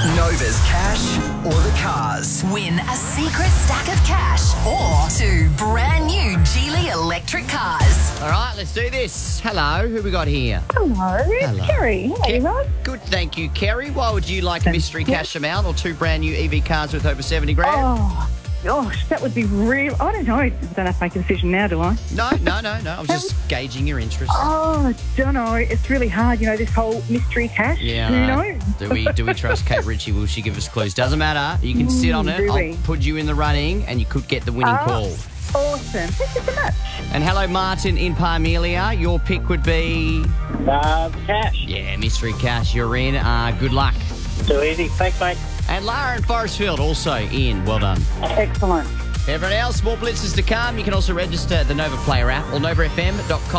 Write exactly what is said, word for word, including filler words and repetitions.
Nova's cash or the cars. Win a secret stack of cash or two brand new Geely electric cars. All right, let's do this. Hello, who we got here? Hello, it's Hello. Kerry. How are you, Rob? Good, thank you, Kerry. Why would you like a mystery cash amount or two brand new E V cars worth over seventy grand? Oh, gosh, that would be real. I don't know. I don't have to make a decision now, do I? No, no, no, no. I was just gauging your interest. Oh, I don't know. It's really hard, you know, this whole mystery cash. Yeah, Who I know. knows? Do we do we trust Kate Ritchie? Will she give us clues? Doesn't matter. You can sit on it. do I'll we? put you in the running, and you could get the winning Ah. call. Awesome. Thank you so much. And hello, Martin in Parmelia. Your pick would be Uh, cash. yeah, mystery cash. You're in. Uh, good luck. Too easy. Thanks, mate. And Lara in Forestfield also in. Well done. Excellent. Everyone else, more blitzes to come. You can also register at the Nova Player app or nova f m dot com.